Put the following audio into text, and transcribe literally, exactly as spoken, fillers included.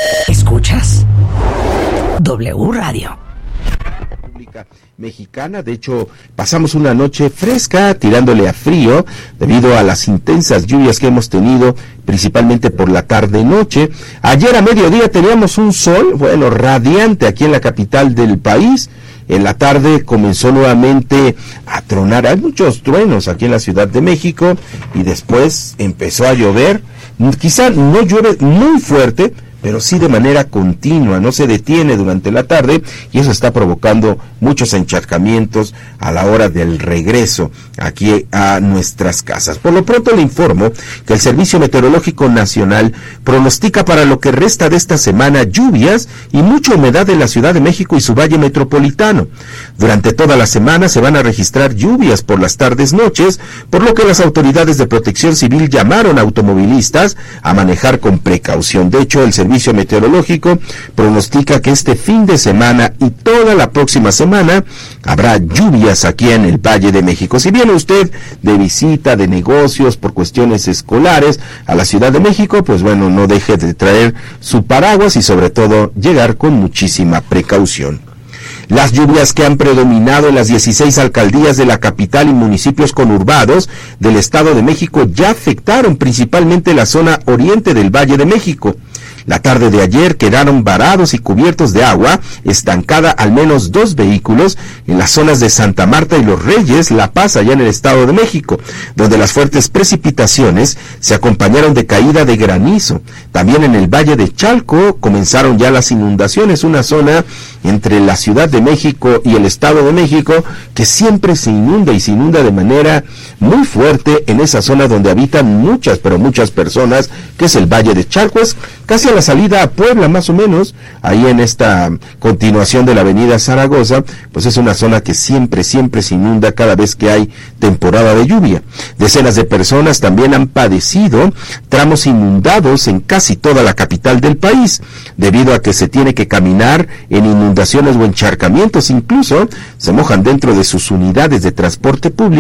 ¿Escuchas? W Radio. Mexicana, de hecho, pasamos una noche fresca, tirándole a frío, debido a las intensas lluvias que hemos tenido, principalmente por la tarde-noche. Ayer a mediodía teníamos un sol, bueno, radiante aquí en la capital del país. En la tarde comenzó nuevamente a tronar, hay muchos truenos aquí en la Ciudad de México, y después empezó a llover. Quizá no llueve muy fuerte, pero sí de manera continua, no se detiene durante la tarde, y eso está provocando muchos encharcamientos a la hora del regreso aquí a nuestras casas. Por lo pronto le informo que el Servicio Meteorológico Nacional pronostica para lo que resta de esta semana lluvias y mucha humedad en la Ciudad de México y su valle metropolitano. Durante toda la semana se van a registrar lluvias por las tardes noches, por lo que las autoridades de protección civil llamaron a automovilistas a manejar con precaución. De hecho, el Servicio Servicio Meteorológico pronostica que este fin de semana y toda la próxima semana habrá lluvias aquí en el Valle de México. Si viene usted de visita, de negocios, por cuestiones escolares a la Ciudad de México, pues bueno, no deje de traer su paraguas y sobre todo llegar con muchísima precaución. Las lluvias que han predominado en las dieciséis alcaldías de la capital y municipios conurbados del Estado de México ya afectaron principalmente la zona oriente del Valle de México. La tarde de ayer quedaron varados y cubiertos de agua, estancada al menos dos vehículos en las zonas de Santa Marta y Los Reyes, La Paz, allá en el Estado de México, donde las fuertes precipitaciones se acompañaron de caída de granizo. También en el Valle de Chalco comenzaron ya las inundaciones, una zona entre la Ciudad de México y el Estado de México que siempre se inunda y se inunda de manera muy fuerte en esa zona donde habitan muchas, pero muchas personas, que es el Valle de Chalco. Es casi a la salida a Puebla, más o menos, ahí en esta continuación de la avenida Zaragoza, pues es una zona que siempre, siempre se inunda cada vez que hay temporada de lluvia. Decenas de personas también han padecido tramos inundados en casi toda la capital del país, debido a que se tiene que caminar en inundaciones o encharcamientos, incluso se mojan dentro de sus unidades de transporte público